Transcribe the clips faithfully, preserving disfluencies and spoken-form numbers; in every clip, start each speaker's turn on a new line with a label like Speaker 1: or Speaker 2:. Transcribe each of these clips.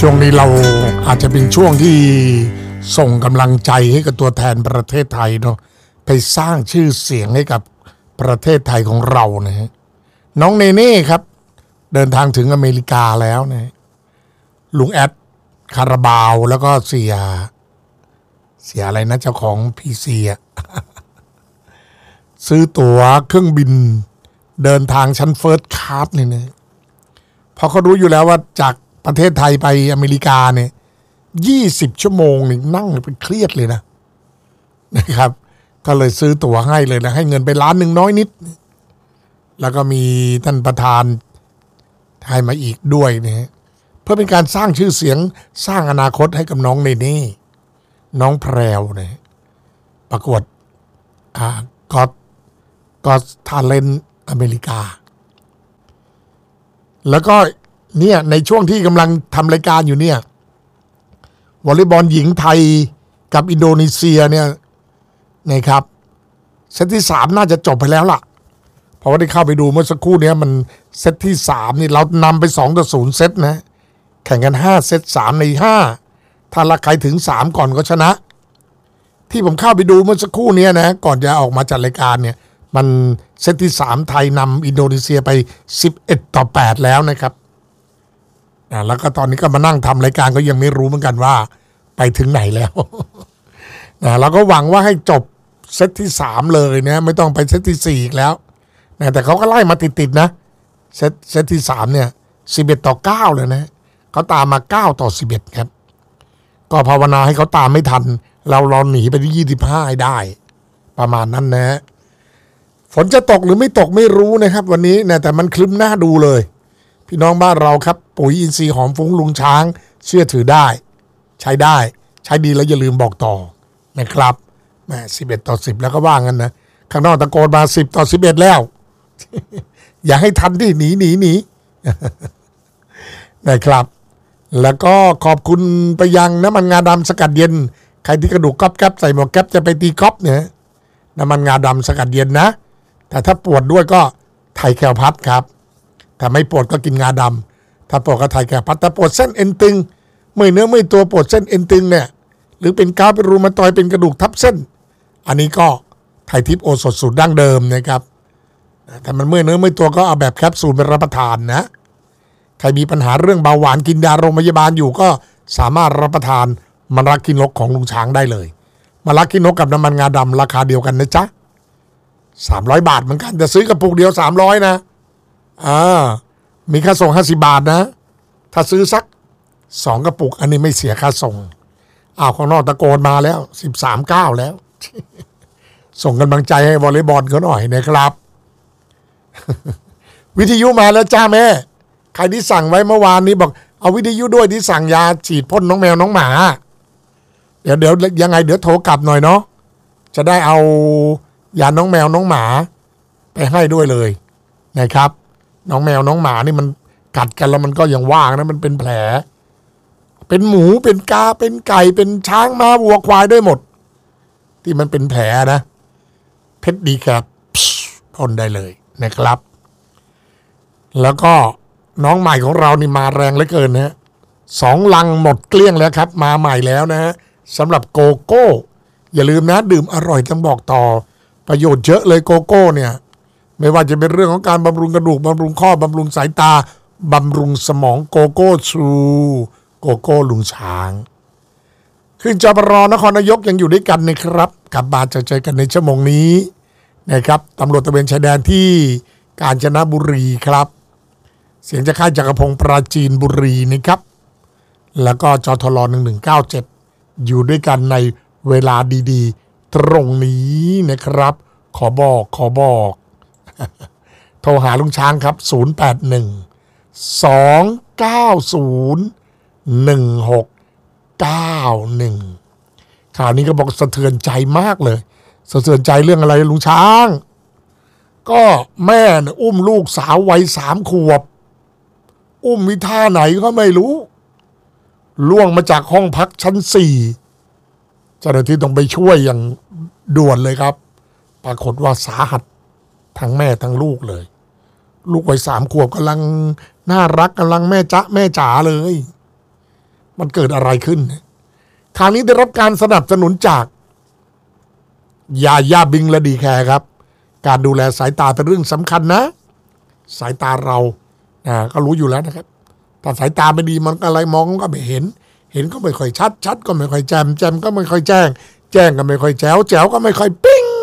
Speaker 1: ช่วงนี้เราอาจจะเป็นช่วงที่ส่งกำลังใจให้กับตัวแทนประเทศไทยเนาะไปสร้างชื่อเสียงให้กับประเทศไทยของเรานะฮะน้องเนเน่ครับเดินทางถึงอเมริกาแล้วนะลุงแอดคาราบาวแล้วก็เสียเสียอะไรนะเจ้าของพีซีอะ ซื้อตั๋วเครื่องบินเดินทางชั้นเฟิร์สคลาสนี่นะเพราะเขารู้อยู่แล้วว่าจากประเทศไทยไปอเมริกาเนี่ยยี่สิบชั่วโมงนี่นั่งเป็นเครียดเลยนะนะครับก็เลยซื้อตั๋วให้เลยนะให้เงินไปล้านหนึ่งน้อยนิดแล้วก็มีท่านประธานให้มาอีกด้วยนะเพื่อเป็นการสร้างชื่อเสียงสร้างอนาคตให้กับน้องเนเน่น้องแพรวนะประกวดอ่าก็ก็ทาเลนต์อเมริกาแล้วก็เนี่ยในช่วงที่กำลังทำรายการอยู่เนี่ยวอลเลย์บอลหญิงไทยกับอินโดนีเซียเนี่ยนะครับเซตที่สามน่าจะจบไปแล้วล่ะเพราะว่าได้เข้าไปดูเมื่อสักครู่นี้มันเซตที่สามนี่เรานำไปสองต่อศูนย์เซตนะแข่งกันห้าเซตสามในห้าถ้าละใครถึงสามก่อนก็ชนะที่ผมเข้าไปดูเมื่อสักครู่นี้นะก่อนจะออกมาจัดรายการเนี่ยมันเซตที่สามไทยนำอินโดนีเซียไปสิบเอ็ดต่อแปดแล้วนะครับแล้วก็ตอนนี้ก็มานั่งทำรายการก็ยังไม่รู้เหมือนกันว่าไปถึงไหนแล้ว นะเราก็หวังว่าให้จบเซตที่สามเลยนะไม่ต้องไปเซตที่สี่อีกแล้วนะแต่เขาก็ไล่มาติดๆนะเซตเซตที่สามเนี่ยสิบเอ็ดต่อเก้าเลยนะเขาตามมาเก้าต่อสิบเอ็ดครับก็ภาวนาให้เขาตามไม่ทันเราเราหนีไปที่ยี่สิบห้าให้ได้ประมาณนั้นนะฝนจะตกหรือไม่ตกไม่รู้นะครับวันนี้นะแต่มันคลึ้มหน้าดูเลยพี่น้องบ้านเราครับปุ๋ยอินทรีย์หอมฟุ้งลุงช้างเชื่อถือได้ใช้ได้ใช้ดีแล้วอย่าลืมบอกต่อนะครับแหมสิบเอ็ดต่อสิบแล้วก็ว่างั้นนะข้างนอกตะโกนมาสิบต่อสิบเอ็ดแล้ว อย่าให้ทันที่หนีหนีหนี นะครับแล้วก็ขอบคุณไปยังน้ำมันงาดำสกัดเย็นใครที่กระดูกก๊อบแก๊บใส่หมวกแก๊บจะไปตีก๊อบเนี่ยน้ำมันงาดำสกัดเย็นนะแต่ถ้าปวดด้วยก็ไทยแคลพัดครับถ้าไม่ปวดก็กินงาดำถ้าปวดก็ไทยแคลพัดถ้าปวดเส้นเอ็นตึงเมื่อยเนื้อเมื่อยตัวปวดเส้นเอ็นตึงเนี่ยหรือเป็นก้าวเป็นรูมาตอยเป็นกระดูกทับเส้นอันนี้ก็ไทยทิพย์โอสถสูตรดั้งเดิมนะครับแต่มันเมื่อยเนื้อเมื่อยตัวก็เอาแบบแคปซูลเป็นรับประทานนะใครมีปัญหาเรื่องเบาหวานกินยาโรงพยาบาลอยู่ก็สามารถรับประทานมะระกินนกของลุงช้างได้เลยมะระกินนกกับน้ำมันงาดำราคาเดียวกันนะจ๊ะสามร้อยบาทเหมือนกันจะซื้อกระปุกเดียวสามร้อยนะอ่ามีค่าส่งห้าสิบบาทนะถ้าซื้อสักสองกระปุกอันนี้ไม่เสียค่าส่งอ้าวข้างนอกตะโกนมาแล้วสิบสามเก้าแล้ว ส่งกำลังใจให้วอลเลย์บอลเขาหน่อยนะครับ วิทยุมาแล้วจ้าแม่ใครที่สั่งไว้เมื่อวานนี้บอกเอาวิทยุด้วยที่สั่งยาฉีดพ่นน้องแมวน้องหมาเดี๋ยวเดี๋ยวยังไงเดี๋ยวโทรกลับหน่อยเนาะจะได้เอายาน้องแมวน้องหมาไปให้ด้วยเลยนะครับน้องแมวน้องหมานี่มันกัดกันแล้วมันก็ยังว่างนะมันเป็นแผลเป็นหมูเป็นกาเป็นไก่เป็นช้างม้าวัวควายได้หมดที่มันเป็นแผลนะเพชรดีครับพ่นได้เลยนะครับแล้วก็น้องใหม่ของเรานี่มาแรงเหลือเกินนะสองลังหมดเกลี้ยงแล้วครับมาใหม่แล้วนะฮะสำหรับโกโก้อย่าลืมนะดื่มอร่อยต้องบอกต่อประโยชน์เยอะเลยโกโก้เนี่ยไม่ว่าจะเป็นเรื่องของการบำรุงกระดูกบำรุงข้อบำรุงสายตาบำรุงสมองโกโก้ชูโกโก้ลุงช้างขึ้นจปรนครนายกยังอยู่ด้วยกันนะครับกลับมาจะเจอกันในชั่วโมงนี้นะครับตำรวจตระเวนชายแดนที่กาญจนบุรีครับเสียงจากค่ายจักรพงศ์ปราจีนบุรีนะครับแล้วก็จทลหนึ่งหนึ่งเก้าเจ็ดอยู่ด้วยกันในเวลาดีๆตรงนี้นะครับขอบอกขอบอก โทรหาลุงช้างครับศูนย์แปดหนึ่ง สองเก้าศูนย์ หนึ่งหกเก้าหนึ่งข่าวนี้ก็บอกสะเทือนใจมากเลยสะเทือนใจเรื่องอะไรลุงช้างก็แม่นะอุ้มลูกสาววัยสามขวบอุ้มวิท่าไหนก็ไม่รู้ล่วงมาจากห้องพักชั้นสี่เจ้าหน้าที่ต้องไปช่วยอย่างด่วนเลยครับปรากฏว่าสาหัสทั้งแม่ทั้งลูกเลยลูกวัยสามขวบกำลังน่ารักกำลังแม่จ๊ะแม่จ๋าเลยมันเกิดอะไรขึ้นคราวนี้ได้รับการสนับสนุนจากยาย่าบิงและดีแคร์ครับการดูแลสายตาเป็นเรื่องสำคัญนะสายตาเราอ่าก็รู้อยู่แล้วนะครับถ้าสายตาไม่ดีมันอะไรมองก็ไม่เห็นเห็นก็ไม่ค่อยชัดชัดก็ไม่ค่อยแจมแจมก็ไม่ค่อยแจ้งแจ้งก็ไม่ค่อยแจ๋วแจ๋วก็ไม่ค่อยปิ้ง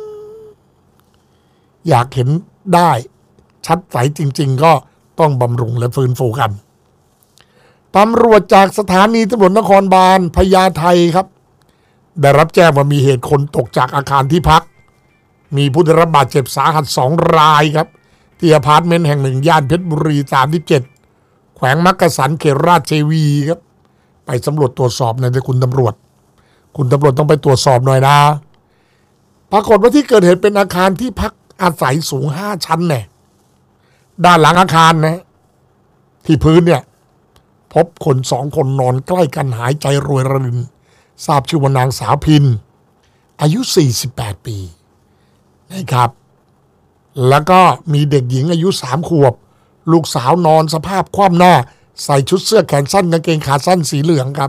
Speaker 1: อยากเห็นได้ชัดใสจริงๆก็ต้องบำรุงและฟื้นฟูกันตำรวจจากสถานีตำรวจนครบาลพญาไทครับได้รับแจ้งว่ามีเหตุคนตกจากอาคารที่พักมีผู้ได้รับบาดเจ็บสาหัสสองรายครับที่อพาร์ตเมนต์แห่งหนึ่งย่านเพชรบุรีสามสิบเจ็ดแขวงมักกะสันเขตราชเทวีครับไปสำรวจตรวจสอบหน่อยนะคุณตำรวจคุณตำรวจต้องไปตรวจสอบหน่อยนะปรากฏว่าที่เกิดเหตุเป็นอาคารที่พักอาศัยสูงห้าชั้นเนี่ยด้านหลังอาคารนะที่พื้นเนี่ยพบคนสองคนนอนใกล้กันหายใจรวยรินทราบชื่อว่านางสาวพินอายุสี่สิบแปดปีนะครับแล้วก็มีเด็กหญิงอายุสามขวบลูกสาวนอนสภาพคว่ำหน้าใส่ชุดเสื้อแขนสั้นกางเกงขาสั้นสีเหลืองครับ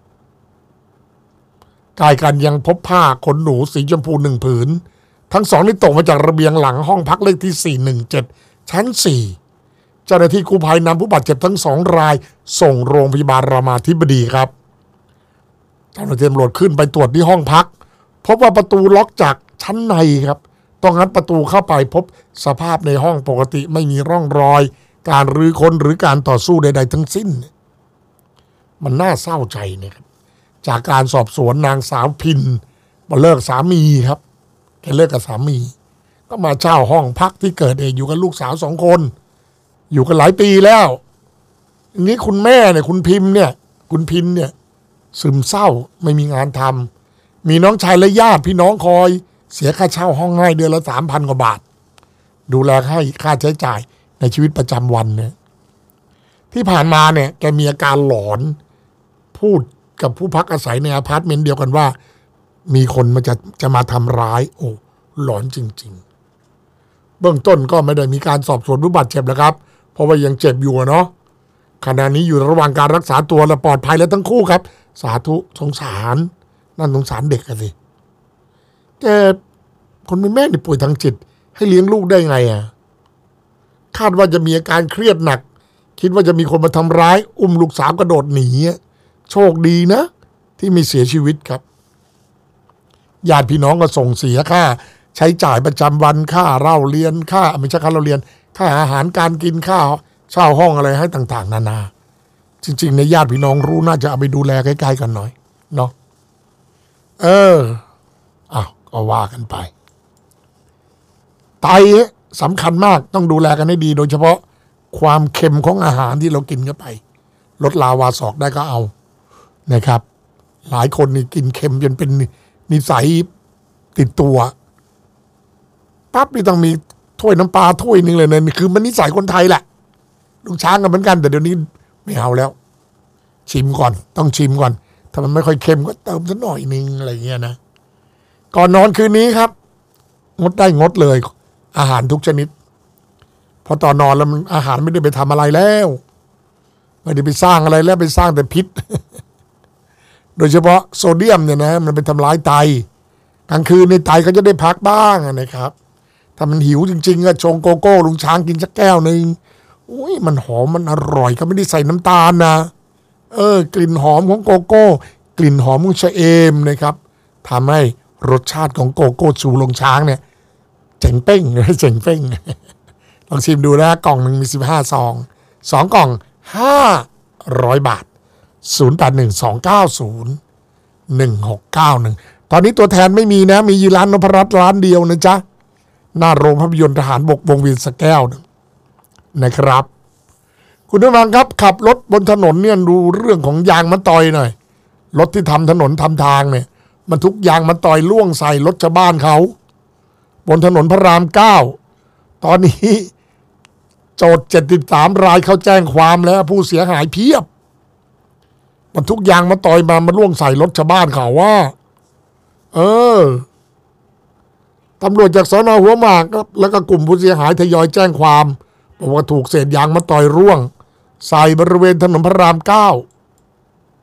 Speaker 1: ใกล้กันยังพบผ้าขนหนูสีชมพูหนึ่งผืนทั้งสองนี่ตกมาจากระเบียงหลังห้องพักเลขที่สี่หนึ่งเจ็ดชั้นสี่เจ้าหน้าที่กู้ภัยนำผู้บาดเจ็บทั้งสองรายส่งโรงพยาบาลรามาธิบดีครับเจ้าหน้าที่ตำรวจขึ้นไปตรวจที่ห้องพักพบว่าประตูล็อกจากชั้นในครับต้องงัดประตูเข้าไปพบสภาพในห้องปกติไม่มีร่องรอยการรื้อค้นหรือการต่อสู้ใดๆทั้งสิ้นมันน่าเศร้าใจนะครับจากการสอบสวนนางสาวพินมาเลิกสามีครับแกเลิกกับสามีก็มาเช่าห้องพักที่เกิดเหตุอยู่กับลูกสาวสองคนอยู่กันหลายปีแล้วอันนี้คุณแม่เนี่ยคุณพิมพ์เนี่ยคุณพินเนี่ยซึมเศร้าไม่มีงานทำมีน้องชายและญาติพี่น้องคอยเสียค่าเช่าห้องให้เดือนละสามพันกว่าบาทดูแลให้ค่าใช้จ่ายในชีวิตประจำวันเนี่ยที่ผ่านมาเนี่ยแกมีอาการหลอนพูดกับผู้พักอาศัยในอพาร์ตเมนต์เดียวกันว่ามีคนมันจะจะมาทำร้ายโอ้หลอนจริงๆเบื้องต้นก็ไม่ได้มีการสอบสวนผู้บาดเจ็บแล้วครับเพราะว่ายังเจ็บอยู่เนาะขณะนี้อยู่ระหว่างการรักษาตัวและปลอดภัยแล้วทั้งคู่ครับสาธุสงสารนั่นสงสารเด็กอะสิแต่คนเป็นแม่นี่ป่วยทางจิตให้เลี้ยงลูกได้ไงอ่ะคาดว่าจะมีอาการเครียดหนักคิดว่าจะมีคนมาทำร้ายอุ้มลูกสาวกระโดดหนีโชคดีนะที่ไม่เสียชีวิตครับญาติพี่น้องก็ส่งเสียค่าใช้จ่ายประจำวันค่าเล่าเรียนค่าไม่ใช่ค่าเราเรียนค่าอาหารการกินค่าเช่าห้องอะไรให้ต่างๆนานาจริงๆในญาติพี่น้องรู้น่าจะเอาไปดูแลใกล้ๆกันหน่อยเนาะเอออ้าวก็ว่ากันไปไตสำคัญมากต้องดูแลกันให้ดีโดยเฉพาะความเค็มของอาหารที่เรากินเข้าไปลดลาวาศอกได้ก็เอานะครับหลายคนนี่กินเค็มจนเป็นนิสัยติดตัวปั๊บนี่ต้องมีถ้วยน้ำปลาถ้วยนึงเลยนะคือมันนิสัยคนไทยแหละลูกช้างกันเหมือนกันแต่เดี๋ยวนี้ไม่เอาแล้วชิมก่อนต้องชิมก่อนถ้ามันไม่ค่อยเค็มก็เติมสักหน่อยนึงอะไรเงี้ยนะก่อนนอนคืนนี้ครับงดได้งดเลยอาหารทุกชนิดพอตอนนอนแล้วมันอาหารไม่ได้ไปทำอะไรแล้วไม่ได้ไปสร้างอะไรแล้วไปสร้างแต่พิษ โดยเฉพาะโซเดียมเนี่ยนะมันเป็นทำร้ายไตกลางคืนในไตก็จะได้พักบ้างนะครับถ้ามันหิวจริงๆก็ชงโกโก้ลุงช้างกินสักแก้วหนึ่งโอ้ยมันหอมมันอร่อยก็ไม่ได้ใส่น้ำตาลนะเออกลิ่นหอมของโกโก้กลิ่นหอมของชะเอมนะครับทำให้รสชาติของโกโก้ชูลุงช้างเนี่ยเจ๋งเป้งเจ๋งเป้งลองชิมดูนะกล่องหนึ่งมีสิบห้าซองสองกล่องห้าร้อยบาทศูนย์ แปด หนึ่ง สอง เก้า ศูนย์ หนึ่ง หก เก้า หนึ่งตอนนี้ตัวแทนไม่มีนะมียีร้านนพรัตน์ร้านเดียวนะจ๊ะหน้าโรงภาพยนตร์ทหารบกวงเวียนสะแก้วนะครับคุณผู้ฟังครับขับรถบนถนนเนี่ยดูเรื่องของยางมะตอยหน่อยรถที่ทำถนนทำทางเนี่ยมันทุกยางมะตอยล่วงใส่รถชาวบ้านเขาบนถนนพระรามเก้าตอนนี้โจทย์เจ็ดสิบสามรายเขาแจ้งความแล้วผู้เสียหายเพียบมันทุกยางมะตอยมามาล่วงใส่รถชาวบ้านเขาว่าเออตำรวจจากสน.หัวหมากแล้วก็กลุ่มผู้เสียหายทยอยแจ้งความบอกว่าถูกเศษยางมะตอยร่วงใส่บริเวณถนนพระรามเก้า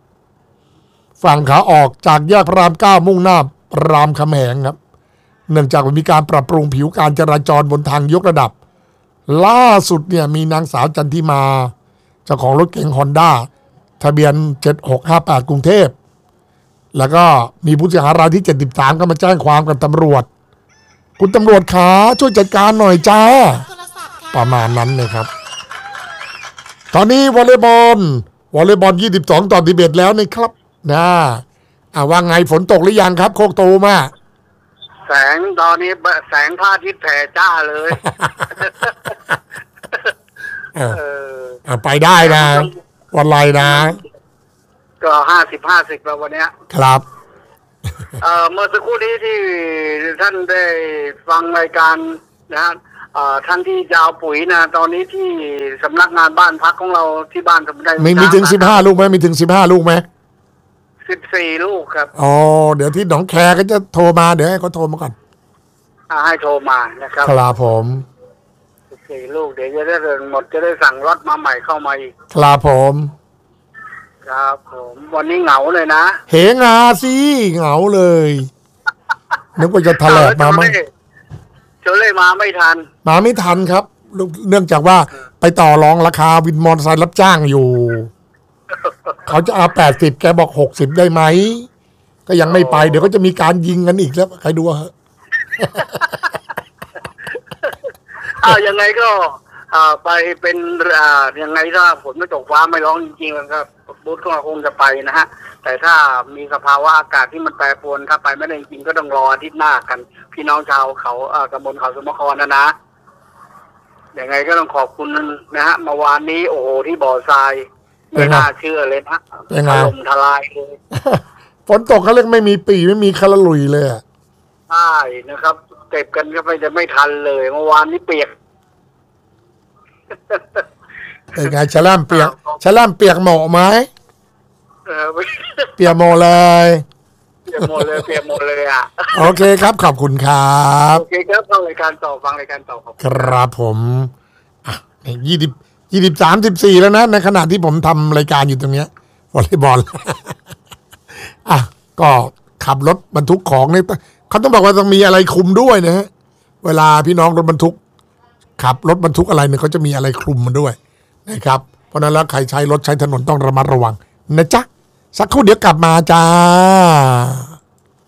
Speaker 1: ฝั่งขาออกจากแยกพระรามเก้ามุ่งหน้ารามคำแหงครับเนื่องจากมีการปรับปรุงผิวการจราจรบนทางยกระดับล่าสุดเนี่ยมีนางสาวจันทิมาเจ้าของรถเก๋งฮอนด้าทะเบียนเจ็ดหกห้าแปดกรุงเทพแล้วก็มีผู้เสียหายรายที่เจ็ดสิบสามก็มาแจ้งความกับตำรวจคุณตำรวจขาช่วยจัดการหน่อยจ้าประมาณนั้นเลยครับตอนนี้วอลเลย์บอลวอลเลย์บอลยี่สิบสองต่อสิบเอ็ดแล้วนะครับนะอ่าว่าไงฝนตกหรือยังครับโคกตูมอ่ะ
Speaker 2: แสงตอนนี้แสงพระอาทิตย์แผ่จ้าเลย
Speaker 1: เออไปได้นะวันไรนะ
Speaker 2: ก็ห้าสิบห้าสิบแล้ววันเนี้ย
Speaker 1: ครับ
Speaker 2: เอ่อเมื่อสักครู่นี้ที่ท่านได้ฟังรายการนะฮะเอ่อท่านที่จะเอาปุ๋ยนะตอนนี้ที่สำนักงานบ้านพักของเราที่บ้านสมได้
Speaker 1: มีมีถึงสิบห้าลูกไหมมีถึงสิบห้าลูกไหม
Speaker 2: สิบสี่ลูกครับ
Speaker 1: อ๋อเดี๋ยวที่หนองแคก็จะโทรมาเดี๋ยวให้เขาโทรมาก่อน
Speaker 2: อ่าให้โทรมานะครับ
Speaker 1: ครับผม
Speaker 2: สิบสี่ลูกเดี๋ยวจะได้หมดจะได้สั่งรถมาใหม่เข้ามาอีก
Speaker 1: ครับผม
Speaker 2: ครับผมวันนี้เหงาเลยนะ
Speaker 1: เหงาสิเหงาเลยนึกว่าจะแถลงมาไหม
Speaker 2: เจอเลยมาไม่ทัน
Speaker 1: มาไม่ทันครับเนื่องจากว่าไปต่อรองราคาวินมอเตอร์ไซค์รับจ้างอยู่เขาจะเอาแปดสิบแกบอกหกสิบได้ไหมก็ยังไม่ไปเดี๋ยวก็จะมีการยิงกันอีกแล้วใครดูฮะ
Speaker 2: อ้าวยังไงก็อ่าไปเป็นอ่ายังไงถ้าฝนไม่ตกฟ้าไม่ร้องจริงๆนะครับบูธก็คงจะไปนะฮะแต่ถ้ามีสภาวะอากาศที่มันแปรปรวนถ้าไปไม่ได้จริงก็ต้องรออาทิตย์หน้ากันพี่น้องชาวเขาอ่าตำบลเขาสมครนะนะยังไงก็ต้องขอบคุณนะฮะเมื่อวานนี้โอ้โหที่บ่อทรายไม่น่าเชื่อเลยนะถล่มทลายเลย
Speaker 1: ฝนตกเขาเรียกไม่มีปีไม่มีคาราลุยเลยอ่ะ
Speaker 2: ใช่นะครับเก็บกันก็ไปจะไม่ทันเลยเมื่อวานนี้เปียก
Speaker 1: เป็นไงชะล่ามเปียกชะล่ามเปียกหมอไหมเปียกหมอเลย
Speaker 2: เปียกหมดเลยเปียกหมดเลยอ่ะ
Speaker 1: โอเคครับขอบคุณครับ
Speaker 2: โอเคครับฟังรายการต่อฟังรายการต่อ
Speaker 1: ครับผมอ่ะยี่สิบยี่สิบสามสิบสี่แล้วนะในขณะที่ผมทำรายการอยู่ตรงเนี้ยวอลเลย์บอลอ่ะก็ขับรถบรรทุกของเนี่ยเขาต้องบอกว่าต้องมีอะไรคุมด้วยนะฮะเวลาพี่น้องรถบรรทุกขับรถบรรทุกอะไรเนี่ยเขาจะมีอะไรคลุมมันด้วยนะครับเพราะนั้นแล้วใครใช้รถใช้ถนนต้องระมัดระวังนะจ๊ะสักครู่เดี๋ยวกลับมาจ้า